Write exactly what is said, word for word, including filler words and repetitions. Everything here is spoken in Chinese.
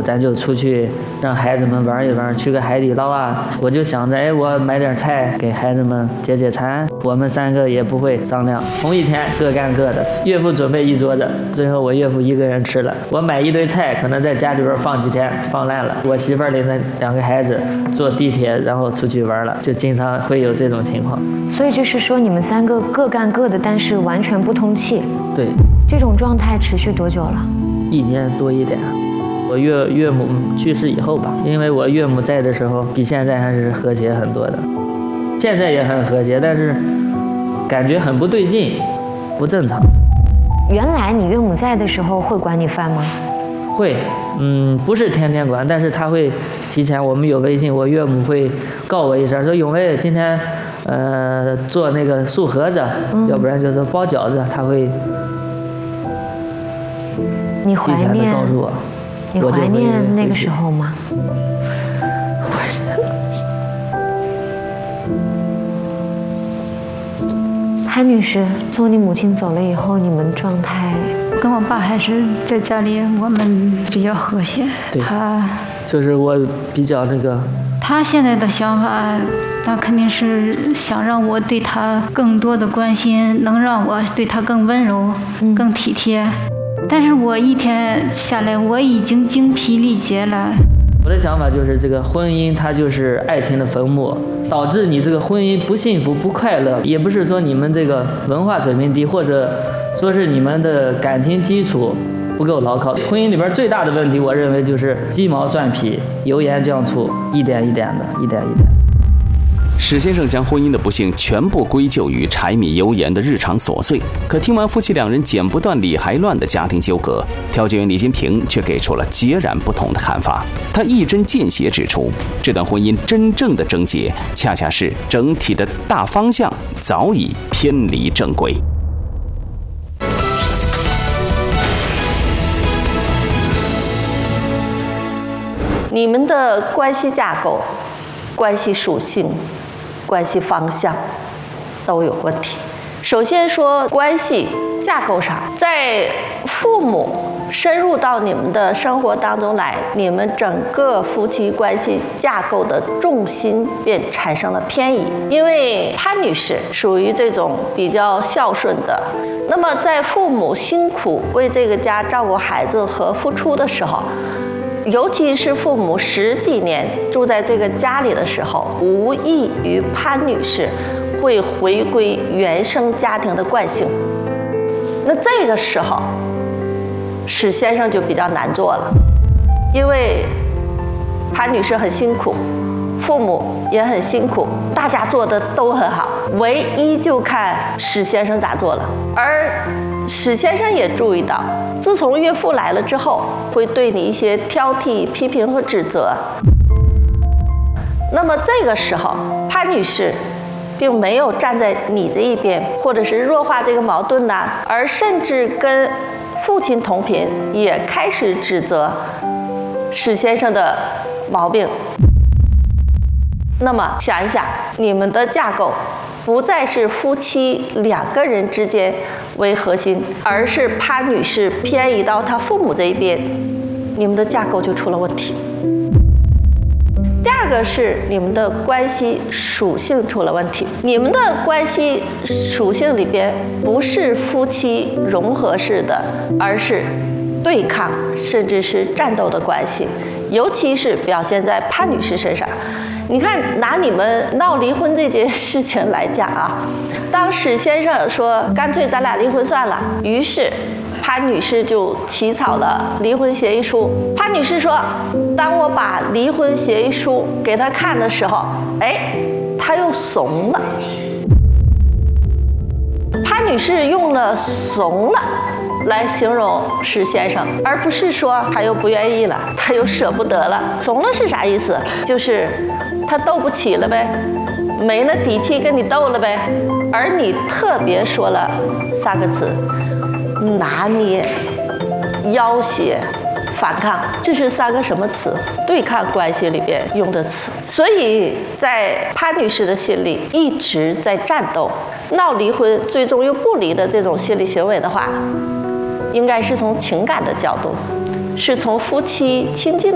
咱就出去让孩子们玩一玩，去个海底捞啊。我就想着，哎，我买点菜给孩子们解解馋。我们三个也不会商量，同一天各干各的。岳父准备一桌子，最后我岳父一个人吃了。我买一堆菜，可能在家里边放几天，放烂了。我媳妇儿领着两个孩子坐地铁，然后出去玩了，就经常会有这种情况。 所以就是说，你们三个各干各的，但是完全不通气。 对， 这种状态持续多久了？ 一年多一点。我岳岳母去世以后吧，因为我岳母在的时候，比现在还是和谐很多的。现在也很和谐，但是感觉很不对劲，不正常。 原来你岳母在的时候会管你饭吗？ 会，嗯，不是天天管，但是他会提前，我们有微信，我岳母会告我一声，说永卫今天呃做那个素盒子，嗯、要不然就是包饺子，他会你怀念提前的告诉我。 你怀念那个时候吗？潘女士，从你母亲走了以后，你们状态？ 跟我爸还是在家里，我们比较和谐。他就是我比较那个。 他现在的想法，他肯定是想让我对他更多的关心，能让我对他更温柔、嗯、更体贴。但是我一天下来，我已经精疲力竭了。 我的想法就是，这个婚姻它就是爱情的坟墓，导致你这个婚姻不幸福、不快乐，也不是说你们这个文化水平低，或者说是你们的感情基础不够牢靠。婚姻里边最大的问题，我认为就是鸡毛蒜皮、油盐酱醋，一点一点的，一点一点。 史先生将婚姻的不幸全部归咎于柴米油盐的日常琐碎，可听完夫妻两人剪不断理还乱的家庭纠葛，调解员李金平却给出了截然不同的看法。他一针见血指出，这段婚姻真正的症结，恰恰是整体的大方向早已偏离正轨。 你们的关系架构、关系属性、关系方向都有问题。首先说关系架构上，在父母深入到你们的生活当中来，你们整个夫妻关系架构的重心便产生了偏移。因为潘女士属于这种比较孝顺的，那么在父母辛苦为这个家照顾孩子和付出的时候，尤其是父母十几年住在这个家里的时候，无异于潘女士会回归原生家庭的惯性。那这个时候，史先生就比较难做了，因为潘女士很辛苦，父母也很辛苦，大家做的都很好，唯一就看史先生咋做了。而史先生也注意到，自从岳父来了之后，会对你一些挑剔、批评和指责。那么这个时候，潘女士并没有站在你这一边，或者是弱化这个矛盾呐，而甚至跟父亲同频，也开始指责史先生的毛病。那么想一想，你们的架构不再是夫妻两个人之间为核心，而是潘女士偏移到她父母这一边，你们的架构就出了问题。第二个是你们的关系属性出了问题，你们的关系属性里边不是夫妻融合式的，而是对抗甚至是战斗的关系，尤其是表现在潘女士身上。你看，拿你们闹离婚这件事情来讲啊，当史先生说干脆咱俩离婚算了，于是潘女士就起草了离婚协议书。潘女士说，当我把离婚协议书给她看的时候，哎，她又怂了。潘女士用了怂了来形容史先生，而不是说他又不愿意了，他又舍不得了。怂了是啥意思？就是他斗不起了呗，没那底气跟你斗了呗。而你特别说了三个词：拿捏、要挟、反抗。这是三个什么词？对抗关系里边用的词。所以在潘女士的心里一直在战斗，闹离婚最终又不离的这种心理行为的话，应该是从情感的角度，是从夫妻亲近的